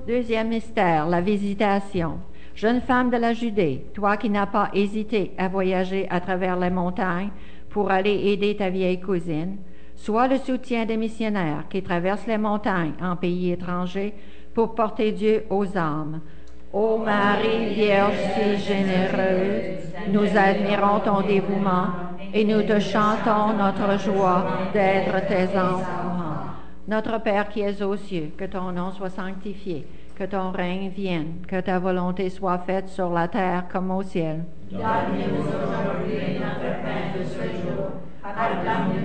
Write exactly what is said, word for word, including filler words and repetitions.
Deuxième mystère, la visitation. Jeune femme de la Judée, toi qui n'as pas hésité à voyager à travers les montagnes pour aller aider ta vieille cousine, sois le soutien des missionnaires qui traversent les montagnes en pays étrangers pour porter Dieu aux âmes. Ô Marie, Vierge si généreuse, nous admirons ton dévouement et nous te chantons notre joie d'être tes enfants. Notre Père qui es aux cieux, que ton nom soit sanctifié, que ton règne vienne, que ta volonté soit faite sur la terre comme au ciel. Donne-nous aujourd'hui notre pain de ce jour. Pardonne-nous